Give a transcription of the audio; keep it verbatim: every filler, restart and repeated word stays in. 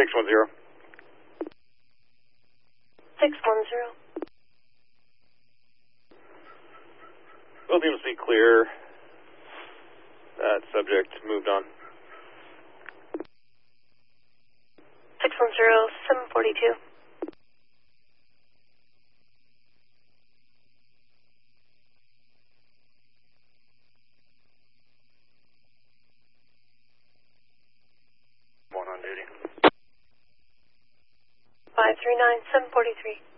six one zero. six one zero. Williams, be clear. That subject moved on. six one zero, seven forty-two. One on duty. five three nine, seven forty-three.